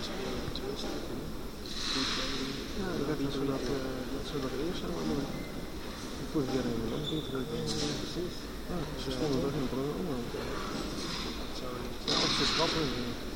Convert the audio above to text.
Ja, dat ze dat eerst zijn. De vorige keer hebben we nog niet gedaan. Precies. Ja, ze stonden toch in het programma. Ja, dat is grappig.